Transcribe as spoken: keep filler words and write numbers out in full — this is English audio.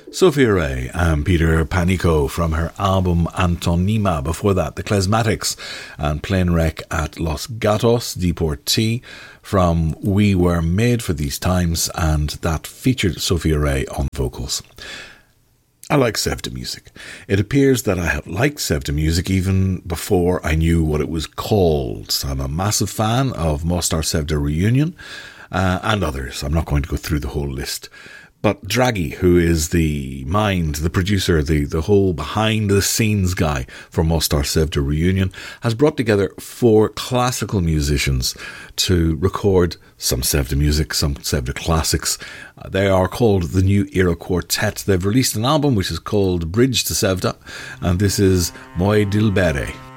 Sophia Ray and Peter Panico from her album Antonima. Before that, the Klezmatics and Plane Wreck at Los Gatos Deportee from We Were Made for These Times, and that featured Sophia Ray on vocals. I like Sevda music. It appears that I have liked Sevda music even before I knew what it was called. So I'm a massive fan of Mostar Sevda Reunion uh, and others. I'm not going to go through the whole list. But Draghi, who is the mind, the producer, the, the whole behind-the-scenes guy for Mostar Sevda Reunion, has brought together four classical musicians to record some Sevda music, some Sevda classics. Uh, they are called the New Era Quartet. They've released an album which is called Bridge to Sevda, and this is Moi Dilbere.